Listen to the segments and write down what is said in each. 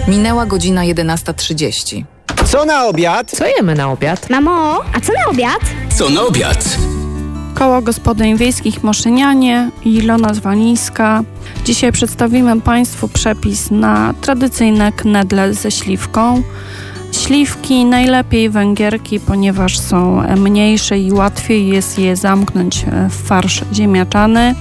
Minęła godzina 11:30. Co na obiad? Co jemy na obiad? Mamo, a co na obiad? Co na obiad? Koło Gospodyń Wiejskich Moszynianie i Ilona Zwalińska. Dzisiaj przedstawimy Państwu przepis na tradycyjne knedle ze śliwką. Śliwki najlepiej węgierki, ponieważ są mniejsze i łatwiej jest je zamknąć w farsz ziemniaczany.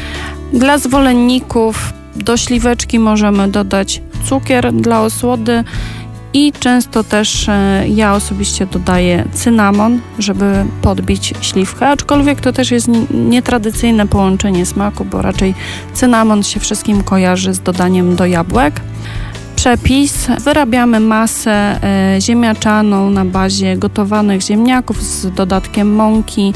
Dla zwolenników do śliweczki możemy dodać cukier dla osłody i często też ja osobiście dodaję cynamon, żeby podbić śliwkę, aczkolwiek to też jest nietradycyjne połączenie smaku, bo raczej cynamon się wszystkim kojarzy z dodaniem do jabłek. Przepis. Wyrabiamy masę ziemniaczaną na bazie gotowanych ziemniaków z dodatkiem mąki,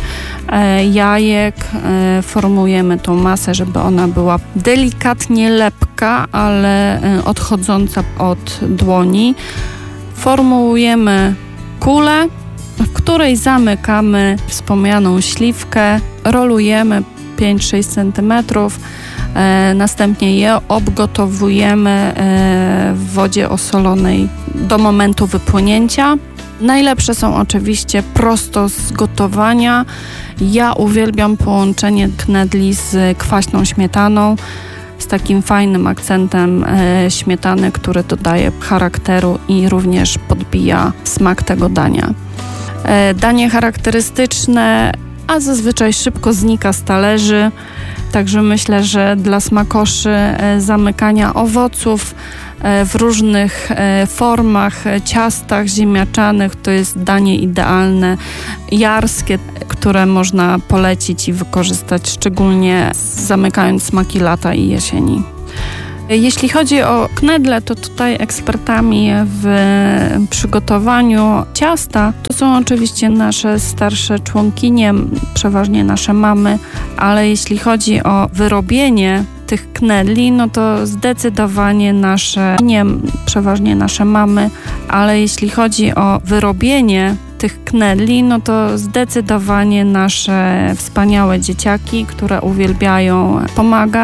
jajek. Formujemy tą masę, żeby ona była delikatnie lepka, ale odchodząca od dłoni. Formułujemy kulę, w której zamykamy wspomnianą śliwkę, rolujemy 5-6 cm. Następnie je obgotowujemy w wodzie osolonej do momentu wypłynięcia. Najlepsze są oczywiście prosto z gotowania. Ja uwielbiam połączenie knedli z kwaśną śmietaną, z takim fajnym akcentem śmietany, który dodaje charakteru i również podbija smak tego dania. Danie charakterystyczne, a zazwyczaj szybko znika z talerzy. Także myślę, że dla smakoszy zamykania owoców w różnych formach, ciastach ziemniaczanych to jest danie idealne, jarskie, które można polecić i wykorzystać szczególnie zamykając smaki lata i jesieni. Jeśli chodzi o knedle, to tutaj ekspertami w przygotowaniu ciasta to są oczywiście nasze starsze członkinie, przeważnie nasze mamy, ale jeśli chodzi o wyrobienie tych knedli, no to zdecydowanie przeważnie nasze mamy, ale jeśli chodzi o wyrobienie tych knedli, no to zdecydowanie nasze wspaniałe dzieciaki, które uwielbiają pomagać.